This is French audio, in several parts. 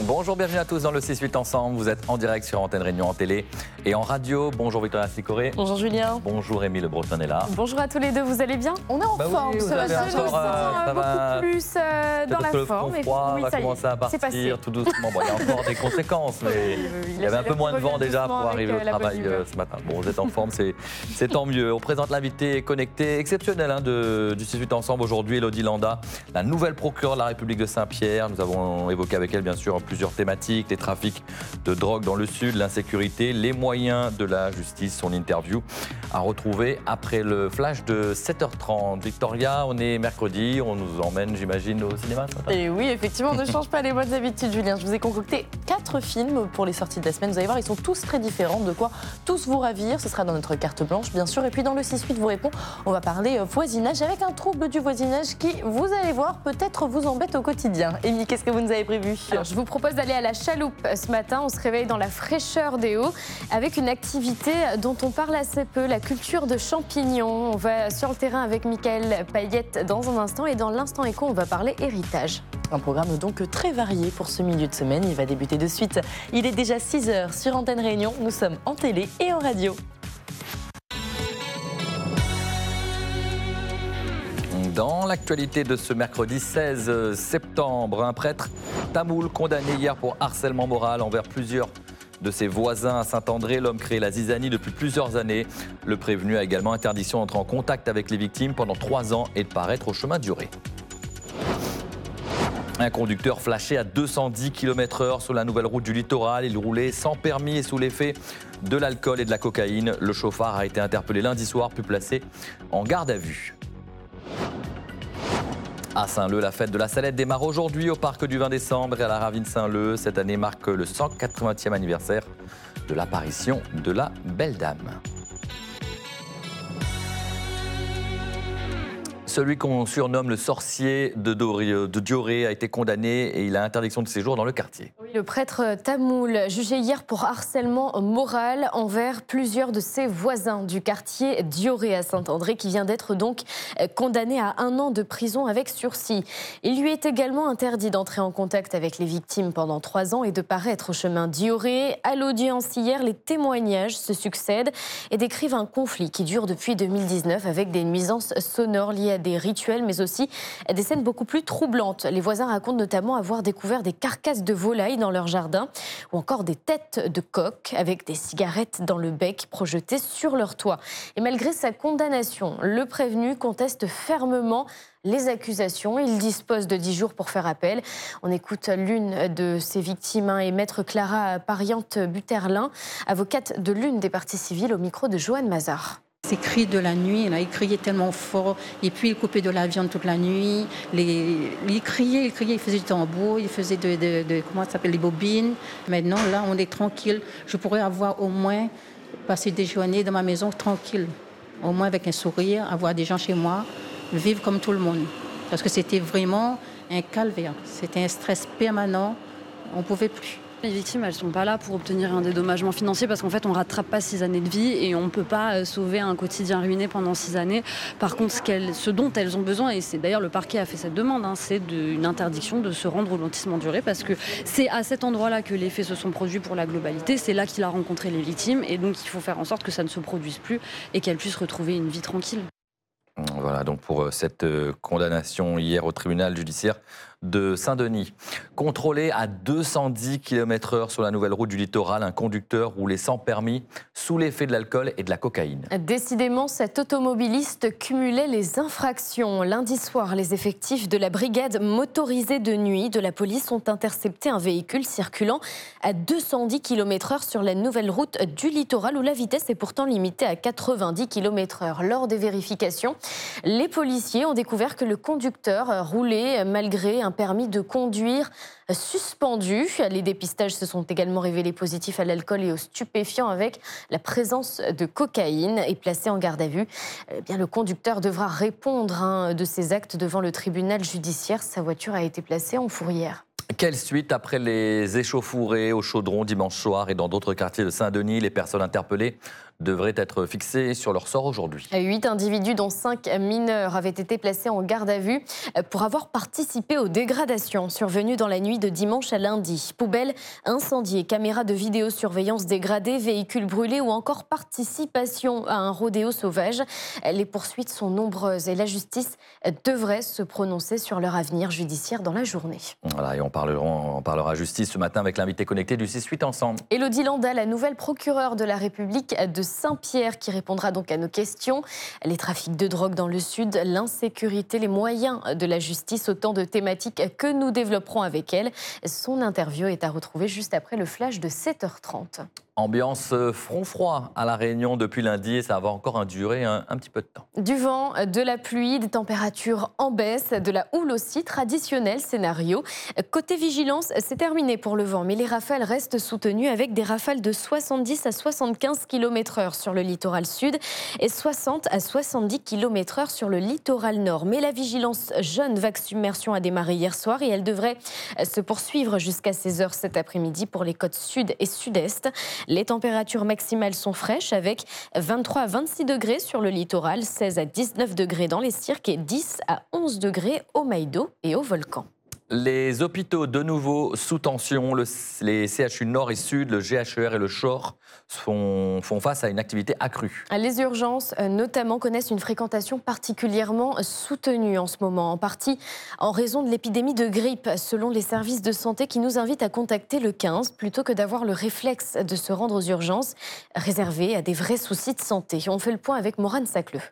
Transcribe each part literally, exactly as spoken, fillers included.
Bonjour, bienvenue à tous dans le six huit ensemble. Vous êtes en direct sur Antenne Réunion en télé et en radio. Bonjour Victoria Sicoré. Bonjour Julien. Bonjour Émile Le Breton est là. Bonjour à tous les deux, vous allez bien? On est en bah forme oui, ce matin, je me sens euh, beaucoup va... plus euh, dans la le forme. Le froid oui, va commencer à partir tout doucement. Bon, il y a encore des conséquences, mais oui, oui, il y avait un peu moins de vent déjà pour arriver au travail euh, ce matin. Bon, vous êtes en forme, c'est tant mieux. On présente l'invité connecté exceptionnel hein, de, du six huit ensemble aujourd'hui, Élodie Landa, la nouvelle procureure de la République de Saint-Pierre. Nous avons évoqué avec elle bien sûr plusieurs thématiques, les trafics de drogue dans le sud, l'insécurité, les moyens de la justice. Son interview à retrouver après le flash de sept heures trente. Victoria, on est mercredi, on nous emmène j'imagine au cinéma ce matin. Et oui, effectivement, on ne change pas les bonnes habitudes Julien. Je vous ai concocté quatre films pour les sorties de la semaine. Vous allez voir, ils sont tous très différents, de quoi tous vous ravir. Ce sera dans notre carte blanche bien sûr. Et puis dans le six huit vous répond, on va parler voisinage avec un trouble du voisinage qui, vous allez voir, peut-être vous embête au quotidien. Émilie, qu'est-ce que vous nous avez prévu? Alors, je vous propose d'aller à la Chaloupe ce matin. On se réveille dans la fraîcheur des Hauts avec une activité dont on parle assez peu, la culture de champignons. On va sur le terrain avec Michael Payette dans un instant et dans l'instant éco, on va parler héritage. Un programme donc très varié pour ce milieu de semaine. Il va débuter de suite. Il est déjà six heures sur Antenne Réunion. Nous sommes en télé et en radio. Dans l'actualité de ce mercredi seize septembre, un prêtre tamoul condamné hier pour harcèlement moral envers plusieurs de ses voisins à Saint-André. L'homme crée la zizanie depuis plusieurs années. Le prévenu a également interdiction d'entrer en contact avec les victimes pendant trois ans et de paraître au chemin duré. Un conducteur flashé à deux cent dix kilomètres heure sur la nouvelle route du littoral. Il roulait sans permis et sous l'effet de l'alcool et de la cocaïne. Le chauffard a été interpellé lundi soir puis placé en garde à vue. À Saint-Leu, la fête de la Salette démarre aujourd'hui au parc du vingt décembre et à la Ravine Saint-Leu. Cette année marque le cent quatre-vingtième anniversaire de l'apparition de la Belle Dame. Celui qu'on surnomme le sorcier de, Doré, de Dioré a été condamné et il a interdiction de séjour dans le quartier. Oui, le prêtre tamoul, jugé hier pour harcèlement moral envers plusieurs de ses voisins du quartier Dioré à Saint-André, qui vient d'être donc condamné à un an de prison avec sursis. Il lui est également interdit d'entrer en contact avec les victimes pendant trois ans et de paraître au chemin Dioré. À l'audience hier, les témoignages se succèdent et décrivent un conflit qui dure depuis deux mille dix-neuf avec des nuisances sonores liées à des rituels, mais aussi des scènes beaucoup plus troublantes. Les voisins racontent notamment avoir découvert des carcasses de volailles dans leur jardin ou encore des têtes de coq avec des cigarettes dans le bec projetées sur leur toit. Et malgré sa condamnation, le prévenu conteste fermement les accusations. Il dispose de dix jours pour faire appel. On écoute l'une de ses victimes et maître Clara Pariante-Buterlin, avocate de l'une des parties civiles, au micro de Joanne Mazar. Ces cris de la nuit, là, il criait tellement fort, et puis il coupait de la viande toute la nuit. Les, il criait, il criait, il faisait du tambour, il faisait de, de, de comment ça s'appelle, les bobines. Maintenant, là, on est tranquille. Je pourrais avoir au moins passé des journées dans ma maison tranquille, au moins avec un sourire, avoir des gens chez moi, vivre comme tout le monde. Parce que c'était vraiment un calvaire, c'était un stress permanent, on ne pouvait plus. Les victimes, elles ne sont pas là pour obtenir un dédommagement financier parce qu'en fait, on ne rattrape pas six années de vie et on ne peut pas sauver un quotidien ruiné pendant six années. Par contre, ce, ce dont elles ont besoin, et c'est d'ailleurs le parquet a fait cette demande, hein, c'est une interdiction de se rendre au lotissement Dioré parce que c'est à cet endroit-là que les faits se sont produits pour la globalité. C'est là qu'il a rencontré les victimes et donc il faut faire en sorte que ça ne se produise plus et qu'elles puissent retrouver une vie tranquille. Voilà donc pour cette condamnation hier au tribunal judiciaire de Saint-Denis. Contrôlé à deux cent dix kilomètres heure sur la nouvelle route du littoral, un conducteur roulait sans permis sous l'effet de l'alcool et de la cocaïne. Décidément, cet automobiliste cumulait les infractions. Lundi soir, les effectifs de la brigade motorisée de nuit de la police ont intercepté un véhicule circulant à deux cent dix kilomètres heure sur la nouvelle route du littoral où la vitesse est pourtant limitée à quatre-vingt-dix kilomètres heure. Lors des vérifications, les policiers ont découvert que le conducteur roulait malgré un permis de conduire suspendu. Les dépistages se sont également révélés positifs à l'alcool et aux stupéfiants avec la présence de cocaïne. Et placé en garde à vue, eh bien, le conducteur devra répondre hein, de ses actes devant le tribunal judiciaire. Sa voiture a été placée en fourrière. Quelle suite après les échauffourées au Chaudron dimanche soir et dans d'autres quartiers de Saint-Denis? Les personnes interpellées devrait être fixé sur leur sort aujourd'hui. Huit individus, dont cinq mineurs, avaient été placés en garde à vue pour avoir participé aux dégradations survenues dans la nuit de dimanche à lundi. Poubelles incendiées, caméras de vidéosurveillance dégradées, véhicules brûlés ou encore participation à un rodéo sauvage. Les poursuites sont nombreuses et la justice devrait se prononcer sur leur avenir judiciaire dans la journée. Voilà, et on parlera, on parlera justice ce matin avec l'invité connecté du six huit ensemble. Élodie Landa, la nouvelle procureure de la République de Saint-Pierre, qui répondra donc à nos questions. Les trafics de drogue dans le Sud, l'insécurité, les moyens de la justice, autant de thématiques que nous développerons avec elle. Son interview est à retrouver juste après le flash de sept heures trente. Ambiance front froid à La Réunion depuis lundi et ça va encore durer un, un petit peu de temps. Du vent, de la pluie, des températures en baisse, de la houle aussi, traditionnel scénario. Côté vigilance, c'est terminé pour le vent, mais les rafales restent soutenues avec des rafales de soixante-dix à soixante-quinze kilomètres heure sur le littoral sud et soixante à soixante-dix kilomètres heure sur le littoral nord. Mais la vigilance jeune vague submersion a démarré hier soir et elle devrait se poursuivre jusqu'à seize heures cet après-midi pour les côtes sud et sud-est. Les températures maximales sont fraîches avec vingt-trois à vingt-six degrés sur le littoral, seize à dix-neuf degrés dans les cirques et dix à onze degrés au Maïdo et au Volcan. Les hôpitaux de nouveau sous tension, le, les C H U Nord et Sud, le G H E R et le C H O R font, font face à une activité accrue. Les urgences, notamment, connaissent une fréquentation particulièrement soutenue en ce moment, en partie en raison de l'épidémie de grippe, selon les services de santé qui nous invitent à contacter le quinze plutôt que d'avoir le réflexe de se rendre aux urgences, réservées à des vrais soucis de santé. On fait le point avec Morane Sacleux.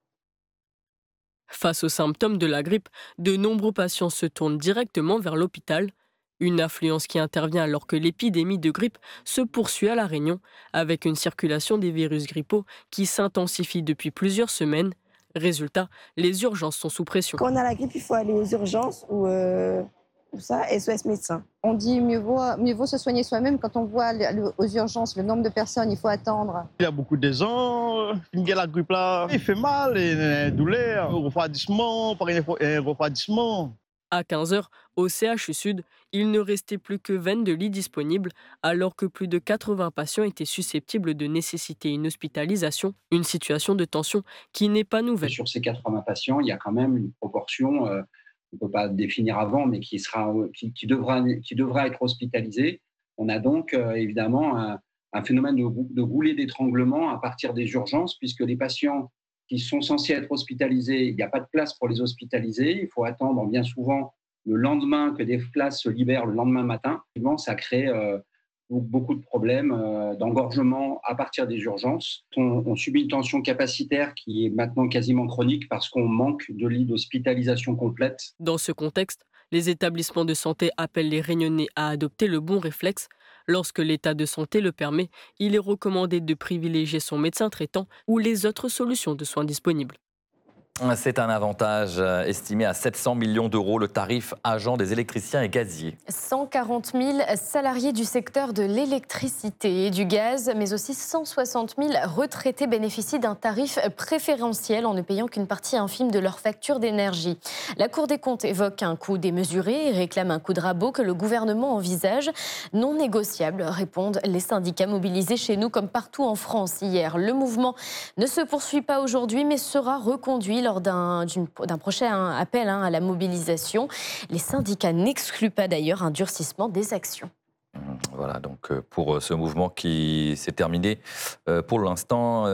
Face aux symptômes de la grippe, de nombreux patients se tournent directement vers l'hôpital. Une affluence qui intervient alors que l'épidémie de grippe se poursuit à La Réunion, avec une circulation des virus grippaux qui s'intensifie depuis plusieurs semaines. Résultat, les urgences sont sous pression. Quand on a la grippe, il faut aller aux urgences ou, euh, ou ça, S O S médecin. On dit mieux vaut, mieux vaut se soigner soi-même. Quand on voit le, le, aux urgences le nombre de personnes, il faut attendre. Il y a beaucoup de gens qui ont la grippe là. Il fait mal, une douleur, un refroidissement, par un refroidissement. À quinze heures, au C H U Sud, il ne restait plus que vingt-deux lits disponibles, alors que plus de quatre-vingts patients étaient susceptibles de nécessiter une hospitalisation, une situation de tension qui n'est pas nouvelle. Sur ces quatre-vingts patients, il y a quand même une proportion, euh, on ne peut pas définir avant, mais qui, sera, qui, qui, devra, qui devra être hospitalisée. On a donc euh, évidemment un, un phénomène de, de goulée d'étranglement à partir des urgences, puisque les patients qui sont censés être hospitalisés, il n'y a pas de place pour les hospitaliser. Il faut attendre bien souvent le lendemain que des places se libèrent le lendemain matin. Ça crée euh, beaucoup de problèmes euh, d'engorgement à partir des urgences. On, on subit une tension capacitaire qui est maintenant quasiment chronique parce qu'on manque de lits d'hospitalisation complète. Dans ce contexte, les établissements de santé appellent les Réunionnais à adopter le bon réflexe. Lorsque l'état de santé le permet, il est recommandé de privilégier son médecin traitant ou les autres solutions de soins disponibles. C'est un avantage estimé à sept cents millions d'euros, le tarif agent des électriciens et gaziers. cent quarante mille salariés du secteur de l'électricité et du gaz, mais aussi cent soixante mille retraités bénéficient d'un tarif préférentiel en ne payant qu'une partie infime de leur facture d'énergie. La Cour des comptes évoque un coût démesuré et réclame un coup de rabot que le gouvernement envisage. Non négociable, répondent les syndicats mobilisés chez nous comme partout en France hier. Le mouvement ne se poursuit pas aujourd'hui, mais sera reconduit lors d'un, d'un prochain appel hein, à la mobilisation. Les syndicats n'excluent pas d'ailleurs un durcissement des actions. Voilà donc pour ce mouvement qui s'est terminé pour l'instant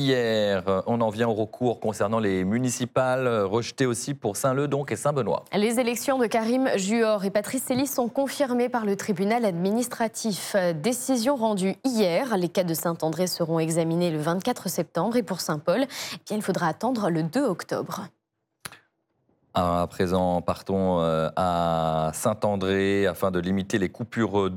hier. On en vient au recours concernant les municipales, rejetées aussi pour Saint-Leu donc et Saint-Benoît. Les élections de Karim Juor et Patrice Elie sont confirmées par le tribunal administratif. Décision rendue hier. Les cas de Saint-André seront examinés le vingt-quatre septembre et pour Saint-Paul, eh bien, il faudra attendre le deux octobre. À présent, partons à Saint-André afin de limiter les coupures